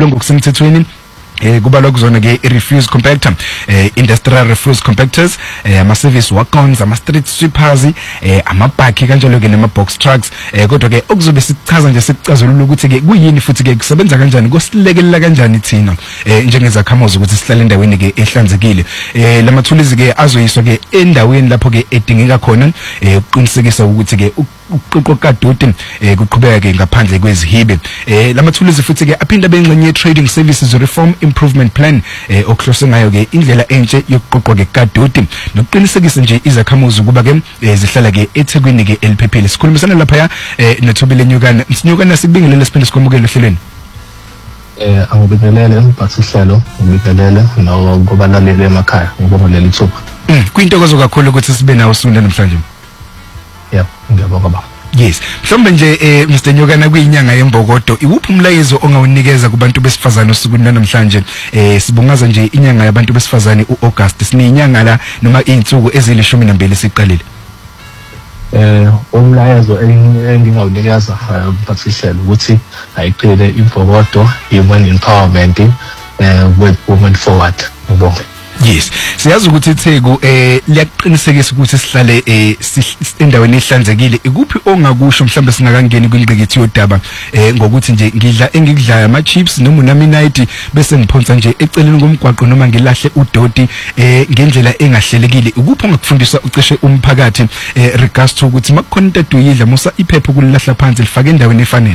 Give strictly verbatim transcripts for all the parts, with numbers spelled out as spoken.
ubulungu kusemthethweni eh kubalwa kuzona ke refuse compactor eh industrial refuse compactors eh ama service wagons ama street sweepers eh amabhaki kanjalo ke nama box trucks eh kodwa ke okuzobe sichaza nje sicazulula ukuthi ke kuyini futhi ke kusebenza kanjani kosilekelela kanjani thina eh njengezakhamuzi ukuthi sihlale endaweni ke ehlanzekile eh lamathuluzi ke azoyiswa ke endaweni lapho ke edingeka khona eh uqinisekisa ukuthi ke uqoqo kadoti eh kuqhubeka ke ngaphandle kwezihibe eh lamathuluzi futhi ke aphinda bengcenye trading services reform improvement plan eh okuhlose ngayo ke indlela entshe yokuqoqwa ke kadoti nokuqinisekisa nje izakhamuzi kuba ke zihlala ke eThekwini ke eliphephile sikhulumisana lapha eh noThobile Nyukana Sinyukana sikubingelele siphinde sikomukele ehlelweni eh angibingelele emphathihlelo ngibingelele nawo kubalaleli emakhaya ngibongelele ithuba mm kuyintokozo kakhulu ukuthi sibe nawo sunda namhlanje yep ngiyabonga baba yes mhlawumbe nje eh Mister Nyukana kuyinyanga yembokodo iwuphi umlayezo ongawunikeza kubantu besifazane osukwini namhlanje eh sibungaza nje inyanga yabantu besifazane uAugust sininyanga la noma izinsuku ezilishumi nambili siqalile eh umlayezo engingawunikeza emphathihlelo ukuthi ayiqhele imbokodo human empowerment eh with women forward ngibonga yes siyazi ukuthi iTheku eh liyaqinisekisa ukuthi sihlale eh endaweni ehlanzekile ikuphi ongakusho mhlambe singakangeni kwingqikithi yodaba eh ngokuthi nje ngidla engikudlayo ama chips noma unaminite bese ngiphonsa nje eceleni komgwaqo noma ngilahle udoti eh ngendlela engahlelekile ikuphi ongakufundisa ucishe umphakathi eh regards to ukuthi makukhona into eduyidla musa iphepho kulahla phansi lifake endaweni efanele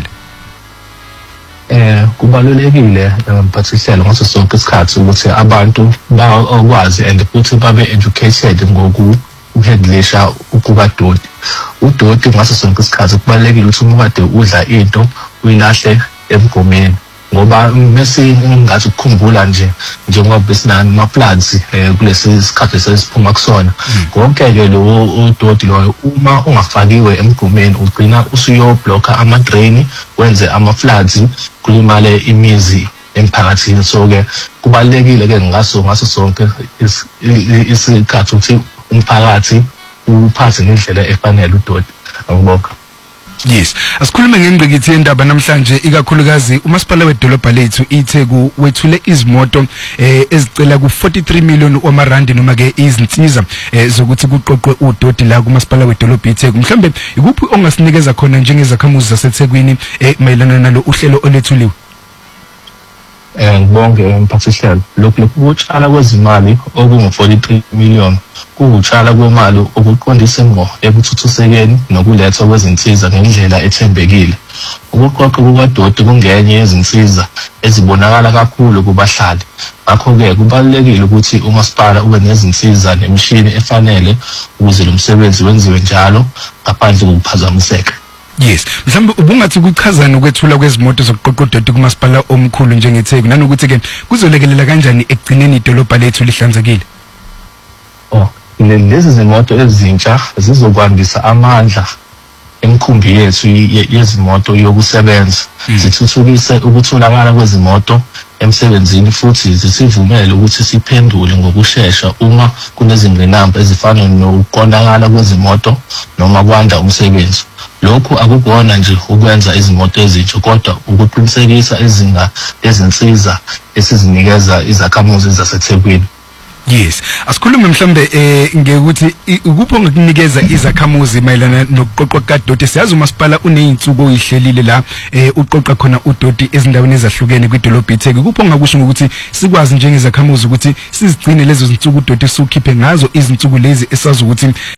eh kubalulekile emphathihlelo ngaso sonke isikhathi ukuthi abantu bakwazi and futhi babe educated ngoku uhandlisha ukubadoti udoti ngaso sonke isikhathi kubalulekile ukuthi uma kade udla into uyilahle emgomeni ngoba mase ngathi ukukhumbula nje njengoba besinani ama floods kulesi sikhathi sesiphuma kusona konke ke lo udoti lo uma ungafakiwe emgomeni ugcina usuyo blocka ama drain wenze ama floods kulimale imizi emphakathini so ke kubalekile ke ngaso ngaso sonke isikhathi ukuthi umphakathi uphathe ngendlela efanele udoti ngibonga yes asikhulume ngengqikithi yendaba namhlanje ikakhulukazi umasipala wedolobha lethu iTheku wethule izimoto eh ezicela ku forty-three million wamarandi noma ke izinsiza eh zokuthi kuqoqwe udoti la kumasipala wedolobha iTheku mhlambe ikuphi ongasinikeza khona njengezakhamuzi zaseThekwini eh mayelana nalo uhlelo olethuliwe eh ngibonge emphathihlelo lokhu lokutshala kwezimali okungu forty-three million kuwutshala kwemali okuqondisa ngqo ekuthuthusekeni nokulethwa kwezinsiza ngendlela ethembekile ukuqoqa kukadoti kungenye yezinsiza ezibonakala kakhulu kubahlali ngakho ke kubalulekile ukuthi umasipala ube nezinsiza nemishini efanele ukuze lo msebenzi wenziwe njalo ngaphandle kokuphazamiseka yes mhlawumbe ubungathi kuchazana ukwethula kwezimoto zokuqoqa udoti kumasipala omkhulu njengeTheku nanokuthi ke kuzolekelela kanjani ekugcineni idolobha lethu lihlanzekile oh lezi zimoto ezintsha zizokwandisa amandla emkhumbi yethu yezimoto yokusebenza zithuthukise ukutholakala kwezimoto emsebenzini futhi zisivumele ukuthi siphendule ngokusheshsha uma kunezingqinamba ezifana nokuqondakala kwezimoto noma kwanda umsebenzi lokhu akukona nje ukwenza izimoto ezintsha kodwa ukuqinisekisa izinga lezinsiza esizinikeza izakhamuzi zaseThekwini yes asikhulume mhlambe eh ngekuthi ukupho ngokunikeza izakhamuzi mayelana nokuqoqwa kadoti siyazi umasipala uneyinsuku oyihlelile la eh uqoqa khona udoti ezindaweni ezahlukene kwidolobha iTheku kupho ngakusho ukuthi sikwazi njengezakhamuzi ukuthi sizigcine lezo zinsuku udoti sukhiphe ngazo izinsuku lezi esazi ukuthi